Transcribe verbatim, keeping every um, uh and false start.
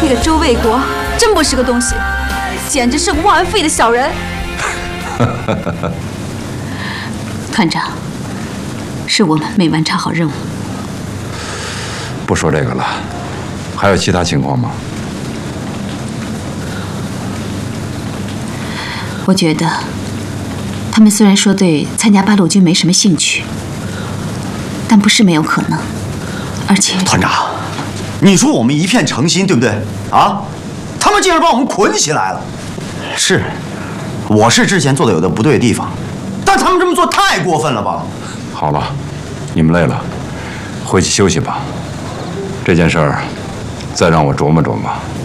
那个周卫国真不是个东西，简直是个忘恩负义的小人。 团长，是我们没完成好任务。 不说这个了，还有其他情况吗？ 我觉得，他们虽然说对参加八路军没什么兴趣，但不是没有可能。而且， 团长，你说我们一片诚心，对不对？啊，他们竟然把我们捆起来了。是，我是之前做的有的不对的地方，但他们这么做太过分了吧？ 好了，你们累了，回去休息吧。这件事儿，再让我琢磨琢磨。